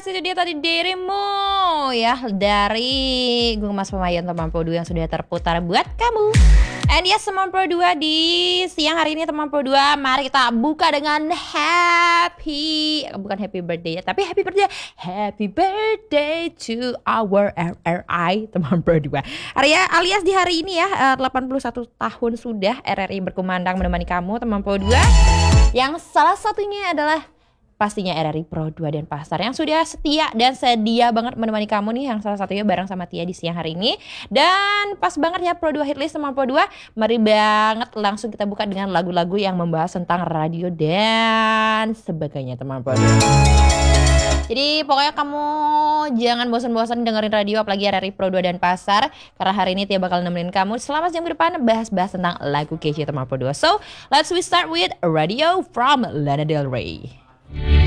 Yes, itu dia tadi dirimu ya, dari Gung Mas Pemayan teman Pro 2 yang sudah terputar buat kamu. And yes, teman Pro 2, di siang hari ini teman Pro 2, mari kita buka dengan bukan happy birthday ya, tapi happy birthday to our RRI teman Pro 2. Arya alias di hari ini ya, 81 tahun sudah RRI berkumandang menemani kamu teman Pro 2. Yang salah satunya adalah pastinya RRI Pro 2 dan Pasar yang sudah setia dan sedia banget menemani kamu nih, yang salah satunya bareng sama Tia di siang hari ini. Dan pas banget ya Pro 2 Hitlist sama Pro 2, mari banget langsung kita buka dengan lagu-lagu yang membahas tentang radio dan sebagainya teman Pro 2. Jadi pokoknya kamu jangan bosan-bosan dengerin radio, apalagi RRI Pro 2 dan Pasar, karena hari ini Tia bakal nemenin kamu selama jam ke depan bahas-bahas tentang lagu kece teman Pro 2. So let's we start with Radio from Lana Del Rey.